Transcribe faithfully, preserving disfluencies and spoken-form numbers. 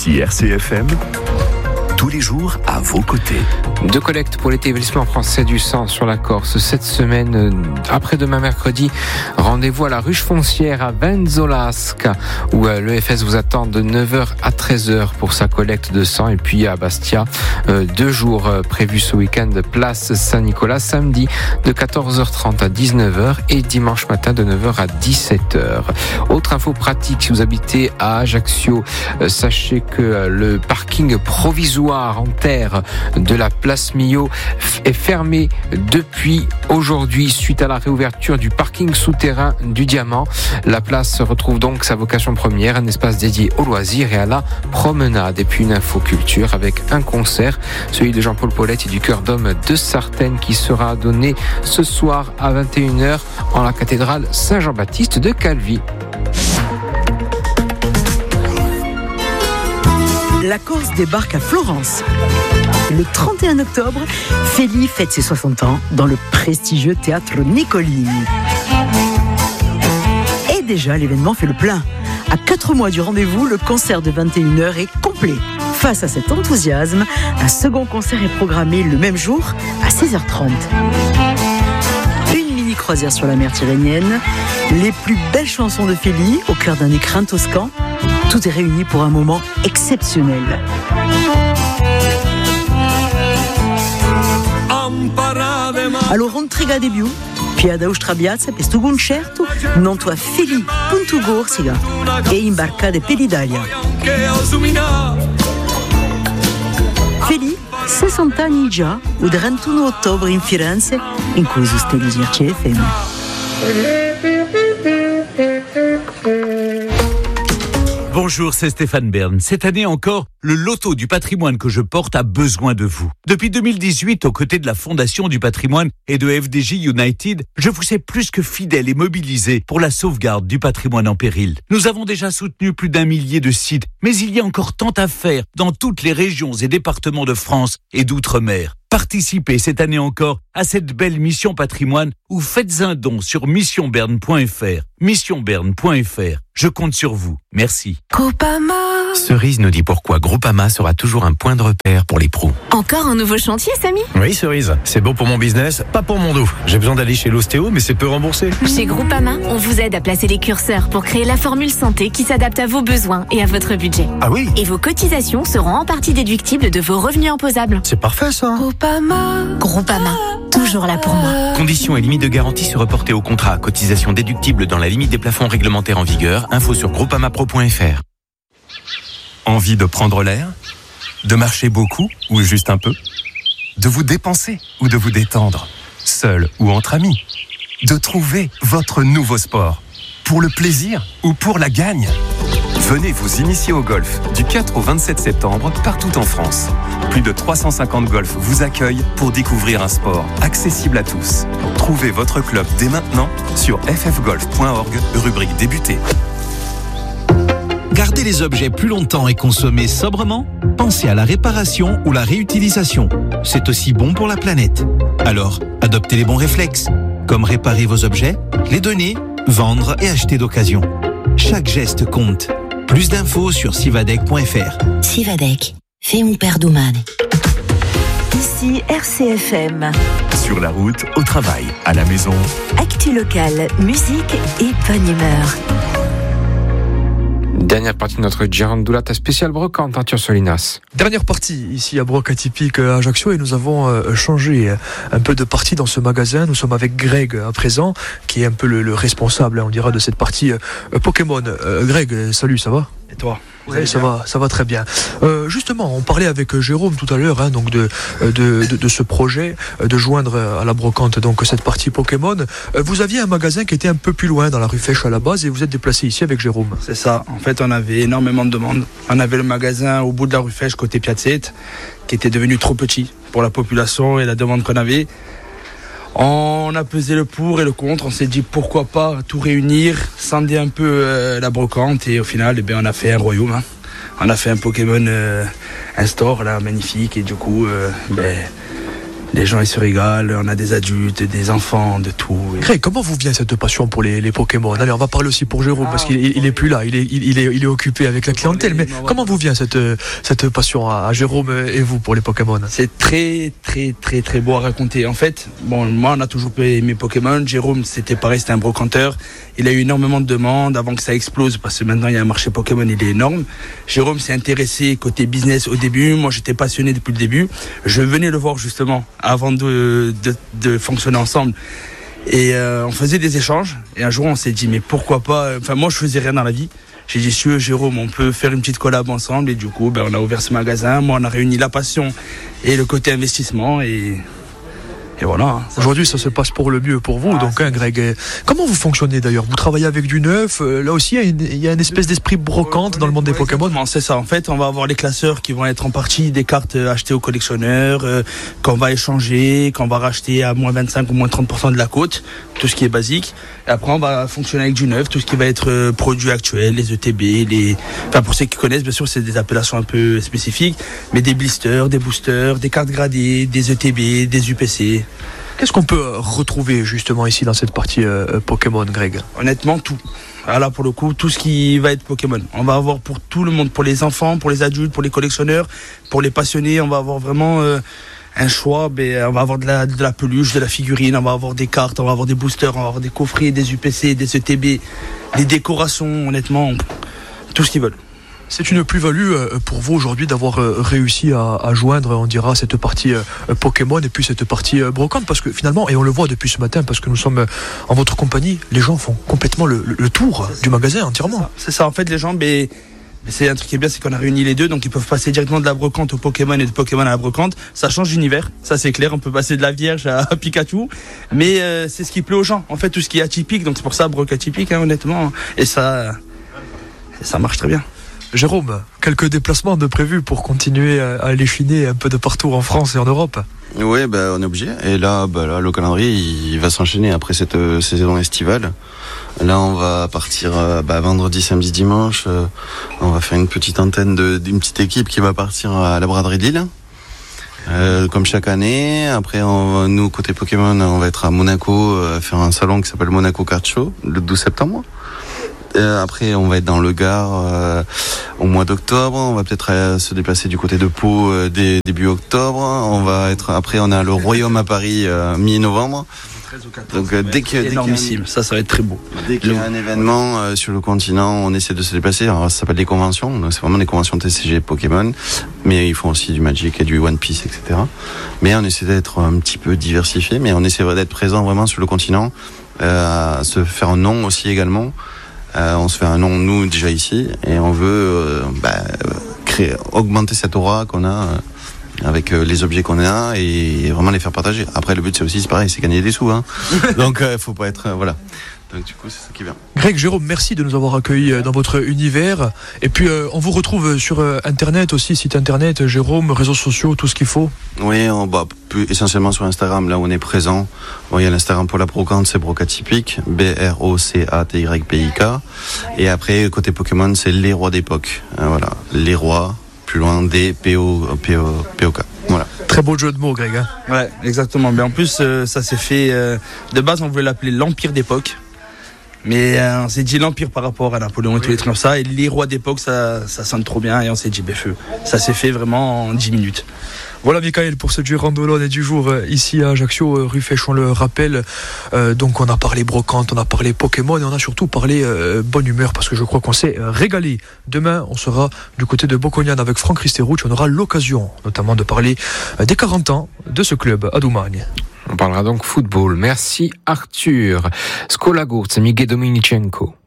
Ici R C F M, tous les jours à vos côtés. De collecte pour l'établissement français du sang sur la Corse. Cette semaine, après-demain mercredi, rendez-vous à la ruche foncière à Venzolasca, où l'E F S vous attend de neuf heures à treize heures pour sa collecte de sang. Et puis à Bastia, deux jours prévus ce week-end, place Saint-Nicolas, samedi de quatorze heures trente à dix-neuf heures et dimanche matin de neuf heures à dix-sept heures. Autre info pratique, si vous habitez à Ajaccio, sachez que le parking provisoire en terre de la place Millau est fermé depuis aujourd'hui suite à la réouverture du parking souterrain du Diamant. La place retrouve donc sa vocation première, un espace dédié aux loisirs et à la promenade. Et puis une info culture avec un concert, celui de Jean-Paul Paulette et du Chœur d'Homme de Sartène, qui sera donné ce soir à vingt et une heures en la cathédrale Saint-Jean-Baptiste de Calvi. La Corse débarque à Florence. Le trente et un octobre, Feli fête ses soixante ans dans le prestigieux théâtre Niccolini. Et déjà, l'événement fait le plein. À quatre mois du rendez-vous, le concert de vingt et une heures est complet. Face à cet enthousiasme, un second concert est programmé le même jour à seize heures trente. Une mini-croisière sur la mer Tyrrhénienne, les plus belles chansons de Feli au cœur d'un écrin toscan. Tout est réuni pour un moment exceptionnel. Allora intriga di più, Piada Austrabiazza per questo concerto, non tua Feli punto Corsica e imbarcate per l'Italia. Feli, sessanta anni già, il trentuno ottobre in Firenze, in cui sostiene R C F M. Bonjour, c'est Stéphane Bern. Cette année encore, le loto du patrimoine que je porte a besoin de vous. Depuis deux mille dix-huit, aux côtés de la Fondation du patrimoine et de F D J United, je vous ai plus que fidèle et mobilisé pour la sauvegarde du patrimoine en péril. Nous avons déjà soutenu plus d'un millier de sites, mais il y a encore tant à faire dans toutes les régions et départements de France et d'outre-mer. Participez cette année encore à cette belle mission patrimoine ou faites un don sur mission berne point f r. mission berne point f r. Je compte sur vous. Merci. Groupama. Cerise nous dit pourquoi Groupama sera toujours un point de repère pour les pros. Encore un nouveau chantier, Samy ? Oui, Cerise. C'est bon pour mon business, pas pour mon dos. J'ai besoin d'aller chez l'ostéo, mais c'est peu remboursé. Chez Groupama, on vous aide à placer les curseurs pour créer la formule santé qui s'adapte à vos besoins et à votre budget. Ah oui ? Et vos cotisations seront en partie déductibles de vos revenus imposables. C'est parfait, ça. Groupama. Groupama. Toujours là pour moi. Conditions et limites de garantie se reporter au contrat. Cotisation déductible dans la limite des plafonds réglementaires en vigueur. Info sur groupamapro point f r. Envie de prendre l'air ? De marcher beaucoup ou juste un peu ? De vous dépenser ou de vous détendre ? Seul ou entre amis ? De trouver votre nouveau sport ? Pour le plaisir ou pour la gagne ? Venez vous initier au golf du quatre au vingt-sept septembre partout en France. Plus de trois cent cinquante golfs vous accueillent pour découvrir un sport accessible à tous. Trouvez votre club dès maintenant sur f f golf point org, rubrique débuter. Garder les objets plus longtemps et consommer sobrement ? Pensez à la réparation ou la réutilisation. C'est aussi bon pour la planète. Alors, adoptez les bons réflexes, comme réparer vos objets, les donner, vendre et acheter d'occasion. Chaque geste compte. Plus d'infos sur sivadec point f r. Sivadec, fais mon père domane. Ici R C F M. Sur la route, au travail, à la maison. Actu locale, musique et bonne humeur. Dernière partie de notre Girandoula, ta spéciale brocante, Arthur Solinas. Dernière partie ici à Broc Atypique à Ajaccio et nous avons euh, changé un peu de partie dans ce magasin. Nous sommes avec Greg à présent, qui est un peu le, le responsable, on dira, de cette partie euh, Pokémon. Euh, Greg, salut, ça va ? Et toi ? Oui, ça va, ça va très bien. Euh, justement, on parlait avec Jérôme tout à l'heure, hein, donc de, de, de, de ce projet de joindre à la brocante donc cette partie Pokémon. Vous aviez un magasin qui était un peu plus loin dans la rue Fèche à la base et vous êtes déplacé ici avec Jérôme. C'est ça. En fait, on avait énormément de demandes. On avait le magasin au bout de la rue Fèche côté Piazzette qui était devenu trop petit pour la population et la demande qu'on avait. On a pesé le pour et le contre, on s'est dit pourquoi pas tout réunir, scinder un peu euh, la brocante et au final eh bien, on a fait un royaume. Hein. On a fait un Pokémon euh, un store là, magnifique et du coup euh, ben, Les gens ils se régalent, on a des adultes, des enfants, de tout. Greg, comment vous vient cette passion pour les, les Pokémon? Allez, on va parler aussi pour Jérôme, ah, parce qu'il il est plus là, il est, il, est, il est occupé avec la clientèle. Mais comment vous vient cette, cette passion à, à Jérôme et vous pour les Pokémon? C'est très, très, très, très beau à raconter. En fait, bon, moi, on a toujours aimé Pokémon. Jérôme, c'était pareil, c'était un brocanteur. Il a eu énormément de demandes avant que ça explose, parce que maintenant, il y a un marché Pokémon, il est énorme. Jérôme s'est intéressé côté business au début. Moi, j'étais passionné depuis le début. Je venais le voir justement avant de, de, de fonctionner ensemble. Et euh, on faisait des échanges. Et un jour, on s'est dit, mais pourquoi pas... Enfin, moi, je faisais rien dans la vie. J'ai dit, si Jérôme, on peut faire une petite collab ensemble. Et du coup, ben, on a ouvert ce magasin. Moi, on a réuni la passion et le côté investissement. Et... Et voilà. Aujourd'hui, ça se passe pour le mieux pour vous, ah, donc, hein, Greg. Comment vous fonctionnez d'ailleurs? Vous travaillez avec du neuf. Là aussi, il y a une, il y a une espèce d'esprit brocante dans le monde des Pokémon. C'est ça. En fait, on va avoir les classeurs qui vont être en partie des cartes achetées aux collectionneurs, euh, qu'on va échanger, qu'on va racheter à moins vingt-cinq ou moins trente pour cent de la cote, tout ce qui est basique. Et après, on va fonctionner avec du neuf, tout ce qui va être euh, produits actuels, les E T B, les. Enfin, pour ceux qui connaissent, bien sûr, c'est des appellations un peu spécifiques, mais des blisters, des boosters, des cartes gradées, des E T B, des U P C. Qu'est-ce qu'on peut retrouver justement ici dans cette partie euh, Pokémon, Greg? Honnêtement, tout. Ah là, pour le coup, tout ce qui va être Pokémon. On va avoir pour tout le monde, pour les enfants, pour les adultes, pour les collectionneurs, pour les passionnés. On va avoir vraiment euh, un choix. Ben, on va avoir de la, de la peluche, de la figurine, on va avoir des cartes, on va avoir des boosters, on va avoir des coffrets, des U P C, des E T B, des décorations, honnêtement, tout ce qu'ils veulent. C'est une plus-value pour vous aujourd'hui d'avoir réussi à, à joindre, on dira, cette partie Pokémon et puis cette partie brocante, parce que finalement, et on le voit depuis ce matin, parce que nous sommes en votre compagnie, les gens font complètement le, le tour du magasin entièrement. C'est ça, en fait, les gens, mais, mais c'est un truc qui est bien, c'est qu'on a réuni les deux, donc ils peuvent passer directement de la brocante au Pokémon et de Pokémon à la brocante. Ça change d'univers, ça c'est clair, on peut passer de la Vierge à Pikachu, mais euh, c'est ce qui plaît aux gens, en fait, tout ce qui est atypique, donc c'est pour ça, broc atypique, hein, honnêtement, et ça, et ça marche très bien. Jérôme, quelques déplacements de prévus pour continuer à aller chiner un peu de partout en France et en Europe? Oui, bah, on est obligé. Et là, bah, là, le calendrier, il va s'enchaîner après cette euh, saison estivale. Là, on va partir bah, vendredi, samedi, dimanche. Euh, on va faire une petite antenne de, d'une petite équipe qui va partir à la braderie de Lille. Euh, comme chaque année. Après, on, nous, côté Pokémon, on va être à Monaco, euh, faire un salon qui s'appelle Monaco Card Show, le douze septembre. Euh, après, on va être dans le Gard euh, au mois d'octobre. On va peut-être euh, se déplacer du côté de Pau euh, dès, début octobre. On va être après, on a le Royaume à Paris euh, mi-novembre. Donc euh, dès que dès qu'il y a, ça, ça va être très beau. Dès qu'il y a un événement euh, sur le continent, on essaie de se déplacer. Alors, ça s'appelle des conventions. Donc, c'est vraiment des conventions T C G Pokémon, mais ils font aussi du Magic et du One Piece, et cetera. Mais on essaie d'être un petit peu diversifié, mais on essaie d'être présent vraiment sur le continent, euh, à se faire un nom aussi également. Euh, on se fait un nom, nous, déjà ici, et on veut euh, bah, créer, augmenter cette aura qu'on a euh, avec euh, les objets qu'on a et, et vraiment les faire partager. Après, le but, c'est aussi, c'est pareil, c'est gagner des sous. Hein. Donc, il euh, faut pas être... Euh, voilà. Donc, du coup, c'est ça qui vient. Greg, Jérôme, merci de nous avoir accueillis dans votre univers. Et puis, euh, on vous retrouve sur euh, Internet aussi, site Internet, Jérôme, réseaux sociaux, tout ce qu'il faut. Oui, on, bah, plus essentiellement sur Instagram, là où on est présent. Bon, il y a l'Instagram pour la brocante, c'est Brocatypique, B R O C A T Y P I K. Et après, côté Pokémon, c'est les rois d'époque. Hein, voilà, les rois, plus loin, des P O K. Voilà. Très beau jeu de mots, Greg. Hein. Ouais, exactement. Mais en plus, euh, ça s'est fait... Euh, de base, on voulait l'appeler l'Empire d'époque. Mais euh, on s'est dit l'Empire par rapport à Napoléon et tous les trucs comme ça. Et les rois d'époque, ça, ça sonne trop bien. Et on s'est dit, ben feu. Ça s'est fait vraiment en dix minutes. Voilà, Michael, pour ce Girandolone du jour euh, ici à Ajaccio, euh, rue Fèche, on le rappelle. Euh, donc, on a parlé brocante, on a parlé Pokémon et on a surtout parlé euh, bonne humeur parce que je crois qu'on s'est euh, régalé. Demain, on sera du côté de Bocconian avec Franck Risterouch. On aura l'occasion, notamment, de parler euh, des quarante ans de ce club à Doumagne. On parlera donc football. Merci Arthur. Scola Gurz, Miguel Dominichenko.